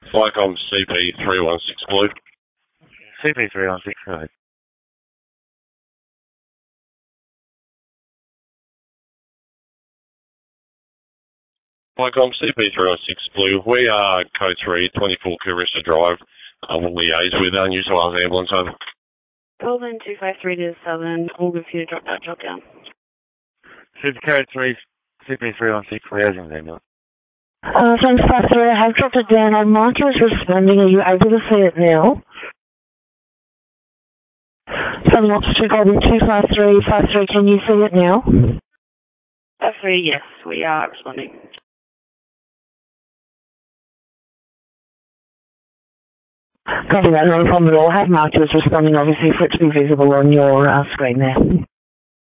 Flycom CP316 Blue. CP316, go ahead. Flycom CP316 Blue. We are Code 3, 24 Carissa Drive. We'll liaise with our New South Wales ambulance over. Golden 253 to 7, all good for you to drop that drop down. Super Code 3, CP316, liaising with ambulance. Thanks, Pastor. I have dropped it down. Our marker is responding. Are you able to see it now? Southern Ops 2, Golden 253, can you see it now? 53, yes, we are responding. Copy that, no problem at all. I have marked you as responding, obviously, for it to be visible on your screen there.